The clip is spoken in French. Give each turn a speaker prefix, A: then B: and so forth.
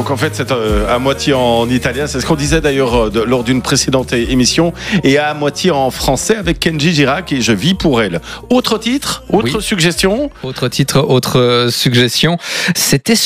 A: Donc en fait, c'est à moitié en italien. C'est ce qu'on disait d'ailleurs lors d'une précédente émission. Et à moitié en français avec Kenji Girac et Je vis pour elle. Autre titre, autre suggestion.
B: Autre titre, autre suggestion. C'était